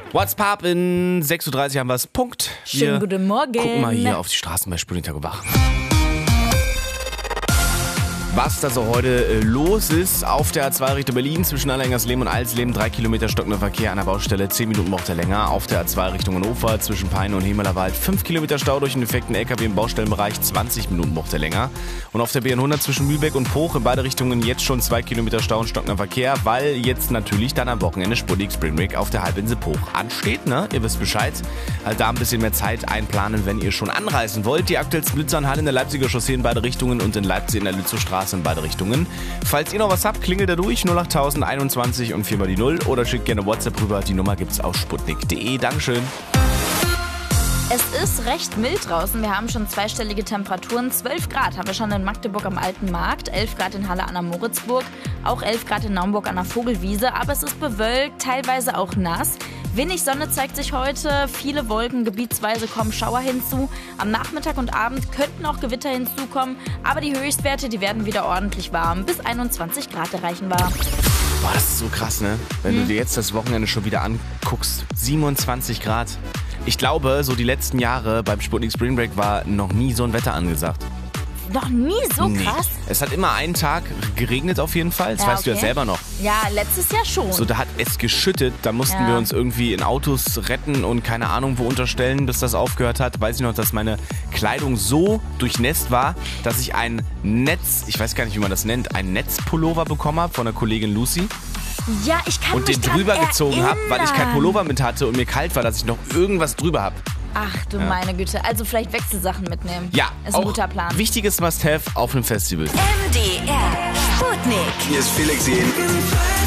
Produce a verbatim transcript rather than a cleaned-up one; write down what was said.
What's Pop in sechs Uhr dreißig haben wir es. Punkt. Schönen Wir guten Morgen. Gucken mal hier auf die Straßen bei Sputnik wach. Was da so heute äh, los ist auf der A zwei Richtung Berlin zwischen Allerhengersleben und Alsleben. Drei Kilometer stockender Verkehr an der Baustelle, zehn Minuten braucht er länger. Auf der A zwei Richtung Hannover zwischen Peine und Hemelerwald. Fünf Kilometer Stau durch einen defekten L K W im Baustellenbereich, zwanzig Minuten braucht er länger. Und auf der B hundert zwischen Mühlbeck und Poch in beide Richtungen jetzt schon zwei Kilometer Stau und stockender Verkehr, weil jetzt natürlich dann am Wochenende Sputnik Spring Break auf der Halbinsel Poch ansteht. Ne? Ihr wisst Bescheid. Halt da ein bisschen mehr Zeit einplanen, wenn ihr schon anreisen wollt. Die aktuellsten Blitzanhalten in der Leipziger Chaussee in beide Richtungen und in Leipzig in der Lützowstraße in beide Richtungen. Falls ihr noch was habt, klingelt da durch null acht tausend einundzwanzig und viermal die null oder schickt gerne WhatsApp rüber. Die Nummer gibt's auf sputnik punkt de. Dankeschön. Es ist recht mild draußen. Wir haben schon zweistellige Temperaturen. zwölf Grad haben wir schon in Magdeburg am Alten Markt, elf Grad in Halle an der Moritzburg, auch elf Grad in Naumburg an der Vogelwiese. Aber es ist bewölkt, teilweise auch nass. Wenig Sonne zeigt sich heute, viele Wolken, gebietsweise kommen Schauer hinzu. Am Nachmittag und Abend könnten auch Gewitter hinzukommen, aber die Höchstwerte, die werden wieder ordentlich warm, bis einundzwanzig Grad erreichen war. Boah, das ist so krass, ne? Wenn hm. du dir jetzt das Wochenende schon wieder anguckst, siebenundzwanzig Grad. Ich glaube, so die letzten Jahre beim Sputnik Spring Break war noch nie so ein Wetter angesagt. Noch nie so nee. krass? Es hat immer einen Tag geregnet auf jeden Fall. Das ja, weißt okay. du ja selber noch. Ja, letztes Jahr schon. So, da hat es geschüttet. Da mussten ja. wir uns irgendwie in Autos retten und keine Ahnung wo unterstellen, bis das aufgehört hat. Weiß ich noch, dass meine Kleidung so durchnässt war, dass ich ein Netz, ich weiß gar nicht, wie man das nennt, ein Netzpullover bekommen habe von der Kollegin Lucy. Ja, ich kann und mich den drüber dran gezogen habe, weil ich kein erinnern. Pullover mit hatte und mir kalt war, dass ich noch irgendwas drüber habe. Ach du ja. meine Güte. Also vielleicht Wechselsachen mitnehmen. Ja, ist ein guter Plan. Wichtiges Must-Have auf einem Festival. M D R Sputnik. Hier ist Felix Jähn.